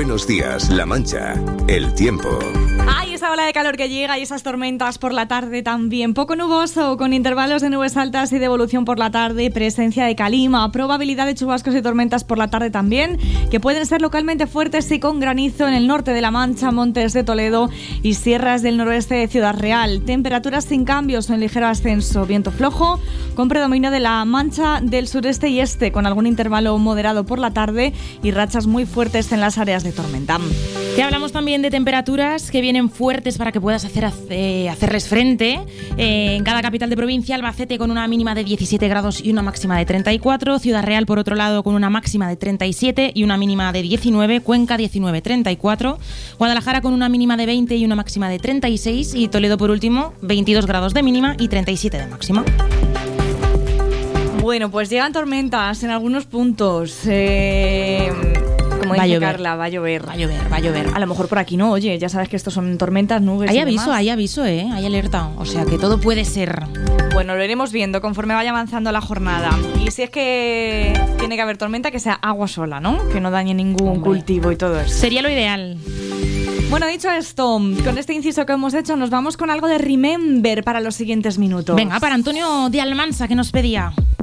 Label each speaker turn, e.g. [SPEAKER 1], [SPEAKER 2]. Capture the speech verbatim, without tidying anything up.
[SPEAKER 1] Buenos Días, La Mancha. El tiempo.
[SPEAKER 2] Ay, esa ola de calor que llega y esas tormentas por la tarde también. Poco nuboso, con intervalos de nubes altas y de evolución por la tarde, presencia de calima, probabilidad de chubascos y tormentas por la tarde también, que pueden ser localmente fuertes y con granizo en el norte de La Mancha, Montes de Toledo y sierras del noroeste de Ciudad Real. Temperaturas sin cambios o en ligero ascenso, viento flojo, con predominio de la Mancha del sureste y este, con algún intervalo moderado por la tarde y rachas muy fuertes en las áreas de tormenta.
[SPEAKER 3] Te hablamos también de temperaturas que vienen fuertes para que puedas hacer, eh, hacerles frente. Eh, en cada capital de provincia, Albacete con una mínima de diecisiete grados y una máxima de treinta y cuatro. Ciudad Real, por otro lado, con una máxima de treinta y siete y una mínima de diecinueve. Cuenca, diecinueve, treinta y cuatro. Guadalajara con una mínima de veinte y una máxima de treinta y seis. Y Toledo, por último, veintidós grados de mínima y treinta y siete de máxima.
[SPEAKER 2] Bueno, pues llegan tormentas en algunos puntos. Eh... Como
[SPEAKER 3] va
[SPEAKER 2] dice
[SPEAKER 3] a
[SPEAKER 2] Carla, va a llover.
[SPEAKER 3] Va a llover, va a llover.
[SPEAKER 2] A lo mejor por aquí no, oye, ya sabes que estos son tormentas, nubes.
[SPEAKER 3] Hay
[SPEAKER 2] y
[SPEAKER 3] aviso,
[SPEAKER 2] demás.
[SPEAKER 3] hay aviso, ¿eh? Hay alerta. O sea que todo puede ser.
[SPEAKER 2] Bueno, lo iremos viendo conforme vaya avanzando la jornada. Y si es que tiene que haber tormenta, que sea agua sola, ¿no? Que no dañe ningún Hombre. cultivo y todo eso.
[SPEAKER 3] Sería lo ideal.
[SPEAKER 2] Bueno, dicho esto, con este inciso que hemos hecho, nos vamos con algo de Remember para los siguientes minutos.
[SPEAKER 3] Venga, para Antonio de Almansa, que nos pedía.